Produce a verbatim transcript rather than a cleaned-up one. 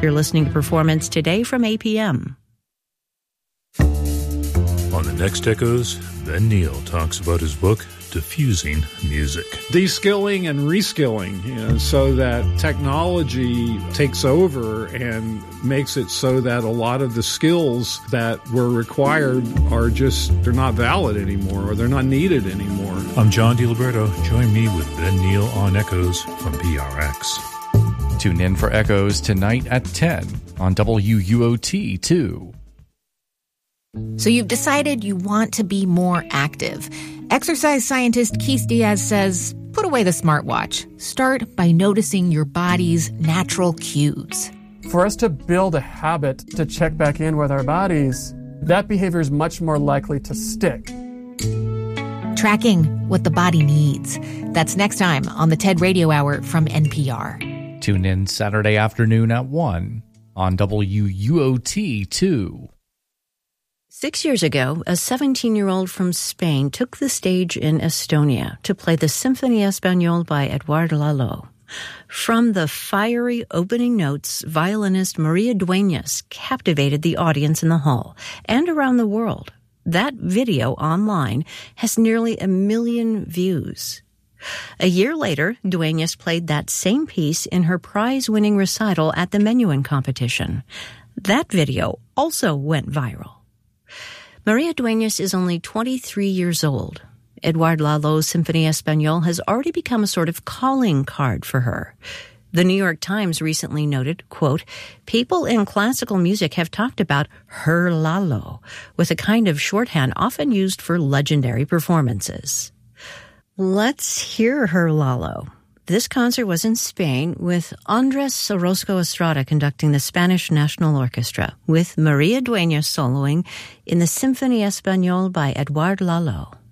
You're listening to Performance Today from A P M. On the next Echoes, Ben Neal talks about his book, Diffusing Music. De-skilling and reskilling, you know, so that technology takes over and makes it so that a lot of the skills that were required are just, they're not valid anymore, or they're not needed anymore. I'm John DiLiberto. Join me with Ben Neal on Echoes from P R X. Tune in for Echoes tonight at ten on W U O T two. So you've decided you want to be more active. Exercise scientist Keith Diaz says, put away the smartwatch. Start by noticing your body's natural cues. For us to build a habit to check back in with our bodies, that behavior is much more likely to stick. Tracking what the body needs. That's next time on the TED Radio Hour from N P R. Tune in Saturday afternoon at one on W U O T two. Six years ago, a seventeen-year-old from Spain took the stage in Estonia to play the Symphonie Espagnole by Edouard Lalo. From the fiery opening notes, violinist Maria Dueñas captivated the audience in the hall and around the world. That video online has nearly a million views. A year later, Dueñas played that same piece in her prize-winning recital at the Menuhin competition. That video also went viral. Maria Dueñas is only twenty-three years old. Edouard Lalo's Symphonie Espagnole has already become a sort of calling card for her. The New York Times recently noted, quote, people in classical music have talked about her Lalo, with a kind of shorthand often used for legendary performances. Let's hear her Lalo. This concert was in Spain with Andres Orozco Estrada conducting the Spanish National Orchestra, with Maria Dueñas soloing in the Symphonie Espagnole by Edouard Lalo.